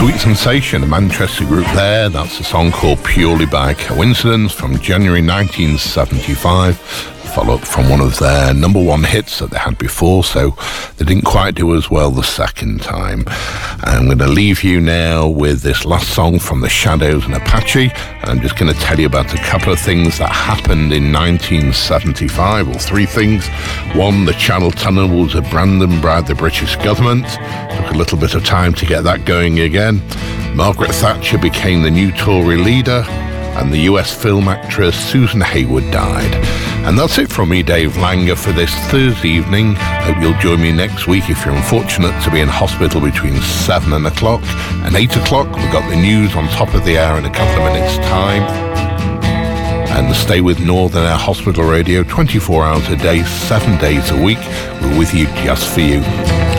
Sweet Sensation, a Manchester group there. That's a song called Purely by Coincidence from January 1975. Follow-up from one of their number one hits that they had before, so they didn't quite do as well the second time. I'm going to leave you now with this last song from The Shadows and Apache, and I'm just going to tell you about a couple of things that happened in 1975, or three things. One, the Channel Tunnel was abandoned by the British government. Took a little bit of time to get that going again. Margaret Thatcher became the new Tory leader, and the US film actress Susan Hayward died. And that's it from me, Dave Langer, for this Thursday evening. Hope you'll join me next week if you're unfortunate to be in hospital between 7 o'clock and 8 o'clock. We've got the news on top of the hour in a couple of minutes' time. And stay with Northern Air Hospital Radio 24 hours a day, 7 days a week. We're with you just for you.